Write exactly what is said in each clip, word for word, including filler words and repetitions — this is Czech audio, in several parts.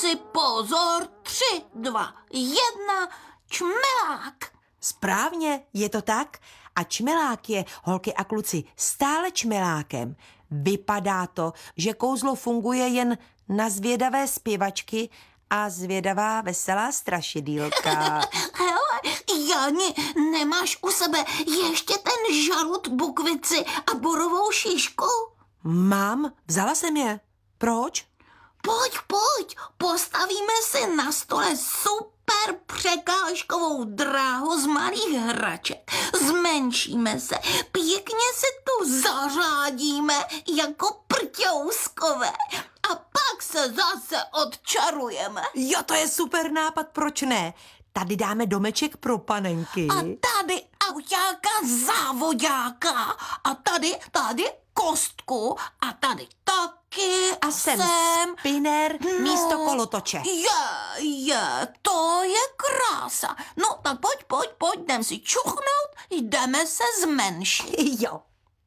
kluci, pozor, tři, dva, jedna, čmelák. Správně, je to tak? A čmelák je, holky a kluci, stále čmelákem. Vypadá to, že kouzlo funguje jen na zvědavé zpěvačky a zvědavá veselá strašidýlka. Hele, Jani, nemáš u sebe ještě ten žalud, bukvici a borovou šišku? Mám, vzala jsem je. Proč? Pojď, pojď, postavíme si na stole super překážkovou dráhu z malých hraček. Zmenšíme se, pěkně se tu zařádíme jako prťouskové a pak se zase odčarujeme. Jo, to je super nápad, proč ne? Tady dáme domeček pro panenky. A tady autáka závodáka a tady, tady kostku a tady taky A sem, sem. spinner místo kolotoče. Je, je, to je krása. No tak pojď, pojď, pojď, jdem si čuchnout, jdeme se zmenšit. Jo.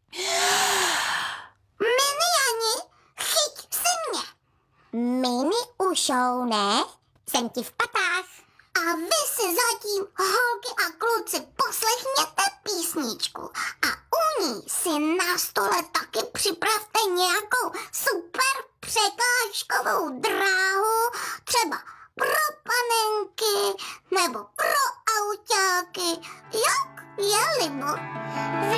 Mini Jani, chyť si mě. Mini ušou, ne? Jsem ti v patách. A vy si zatím, holky a kluci, poslechněte písničku. A u ní si na stole taky připravte nějakou super překážkovou dráhu, třeba pro panenky nebo pro autáky, jak je libo.